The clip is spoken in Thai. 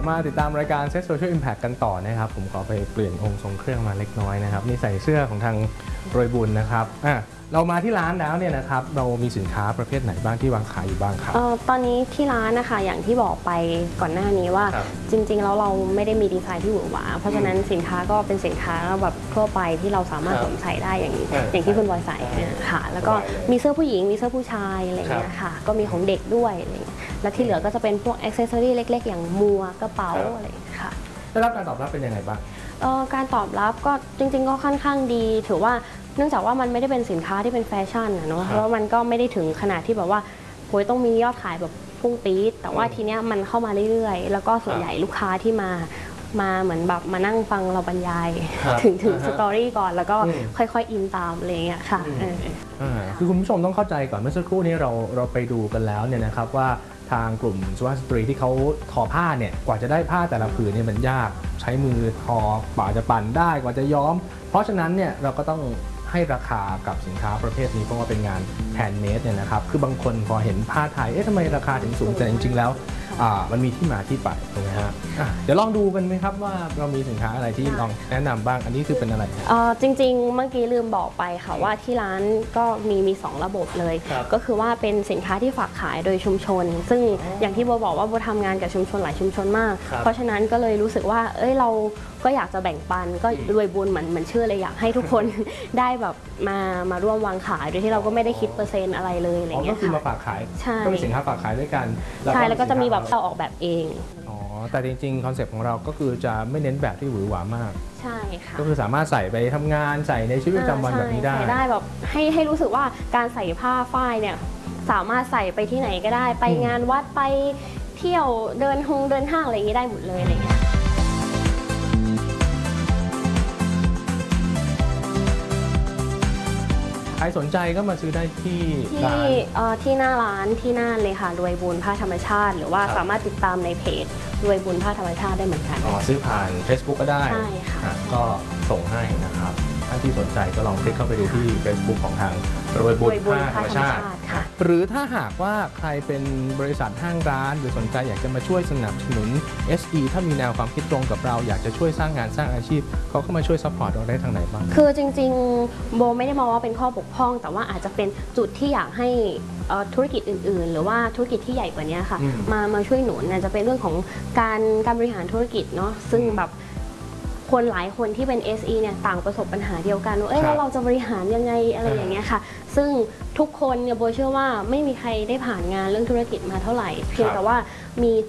มาติดตามรายการ Set Social Impact กันต่อนะครับผมขอไปเปลี่ยนองค์ทรงเครื่องมาเล็กน้อยนะครับนี่ใส่เสื้อของทางโรยบุญนะครับเรามาที่ร้านแล้วเนี่ยนะครับเรามีสินค้าประเภทไหนบ้างที่วางขายอยู่บ้างครับตอนนี้ที่ร้านนะคะอย่างที่บอกไปก่อนหน้านี้ว่าจริงๆแล้วเราไม่ได้มีดีไซน์ที่หวือหวาเพราะฉะนั้นสินค้าก็เป็นสินค้าแบบทั่วไปที่เราสามารถสวมใส่ได้อย่างที่คุณบอยใส่ค่ะแล้วก็มีเสื้อผู้หญิงมีเสื้อผู้ชายอะไรอย่างเงี้ยค่ะก็มีของเด็กด้วยอะไรและที่เหลือก็จะเป็นพวกอ็อกเซสซอรี่เล็กๆอย่างมัวกระเป๋าอะไรอย่างเงี้ยค่ะได้รับการตอบรับเป็นยังไงบ้างการตอบรับก็จริงๆก็ค่อนข้างดีถือว่าเนื่องจากว่ามันไม่ได้เป็นสินค้าที่เป็นแฟชั่นเนาะเพราะมันก็ไม่ได้ถึงขนาดที่แบบว่าโหยต้องมียอดขายแบบพุ่งปี๊ดแต่ว่าทีเนี้ยมันเข้ามาเรื่อยๆแล้วก็ส่วนใหญ่ลูกค้าที่มาเหมือนแบบมานั่งฟังเราบรรยายถึงสตอรี่ก่อนแล้วก็ค่อยๆอินตามอะไรเงี้ยค่ะคือคุณผู้ชมต้องเข้าใจก่อนเมื่อสักครู่นี้เราไปดูกันแล้วเนี่ยนะครับว่าทางกลุ่มสุภาพสตรีที่เขาทอผ้าเนี่ยกว่าจะได้ผ้าแต่ละผืนเนี่ยมันยากใช้มือทอกว่าจะปั่นได้กว่าจะย้อมเพราะฉะนั้นเนี่ยเราก็ต้องให้ราคากับสินค้าประเภทนี้เพราะว่าเป็นงานแฮนด์เมดเนี่ยนะครับคือบางคนพอเห็นผ้าไทยทำไมราคาถึงสูงแต่จริงๆแล้วมันมีที่มาที่ไปถูกไหมฮะเดี๋ยวลองดูกันไหมครับว่าเรามีสินค้าอะไรที่ลองแนะนำบ้างอันนี้คือเป็นอะไรจริงๆเมื่อกี้ลืมบอกไปค่ะว่าที่ร้านก็มี2ระบบเลยก็คือว่าเป็นสินค้าที่ฝากขายโดยชุมชนซึ่งอย่างที่โบบอกว่าโบทำงานกับชุมชนหลายชุมชนมากเพราะฉะนั้นก็เลยรู้สึกว่าเราก็อยากจะแบ่งปันก็รวยบุญเหมือนชื่อเลยอยากให้ทุกคนได้แบบมาร่วมวางขายโดยที่เราก็ไม่ได้คิดเปอร์เซ็นต์อะไรเลยอะไรเงี้ยก็คือมาฝากขายก็มีสินค้าฝากขายด้วยกันใช่แล้วก็จะมีแบบเราออกแบบเองแต่จริงๆคอนเซ็ปต์ของเราก็คือจะไม่เน้นแบบที่หวือหวามากใช่ค่ะก็คือสามารถใส่ไปทำงานใส่ในชีวิตประจำวันแบบนี้ได้ใส่ได้แบบให้รู้สึกว่าการใส่ผ้าฝ้ายเนี่ยสามารถใส่ไปที่ไหนก็ได้ไปงานวัดไปเที่ยวเดินห้างอะไรอย่างนี้ได้หมดเลยอะไรเงี้ยใครสนใจก็มาซื้อได้ที่หน้าร้านที่หน้าเลยค่ะรวยบุญผ้าธรรมชาติหรือว่าสามารถติดตามในเพจรวยบุญผ้าธรรมชาติได้เหมือนกันซื้อผ่าน Facebook ก็ได้ใช่ค่ะก็ส่งให้นะครับถ้าที่สนใจก็ลองคลิกเข้าไปดูที่ Facebook ของทางรวยบุญผ้าธรรมชาติหรือถ้าหากว่าใครเป็นบริษัทห้างร้านหรือสนใจอยากจะมาช่วยสนับสนุน SE ถ้ามีแนวความคิดตรงกับเราอยากจะช่วยสร้างงานสร้างอาชีพเขาก็มาช่วยซัพพอร์ตเราได้ทางไหนบ้างคือจริงๆโบไม่ได้มองว่าเป็นข้อบกพร่องแต่ว่าอาจจะเป็นจุดที่อยากให้ธุรกิจอื่นๆหรือว่าธุรกิจที่ใหญ่กว่านี้ค่ะมาช่วยหนุนจะเป็นเรื่องของการบริหารธุรกิจเนาะซึ่งแบบคนหลายคนที่เป็น SE เนี่ยต่างประสบปัญหาเดียวกันว่าแล้วเราจะบริหารยังไงอะไรอย่างเงี้ยค่ะซึ่งทุกคนเนี่ยโบเชื่อว่าไม่มีใครได้ผ่านงานเรื่องธุรกิจมาเท่าไหร่เพียงแต่ว่ามี